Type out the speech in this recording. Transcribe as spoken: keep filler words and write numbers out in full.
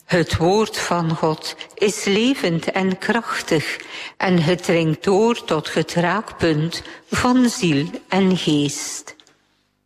Het woord van God is levend en krachtig en het dringt door tot het raakpunt van ziel en geest.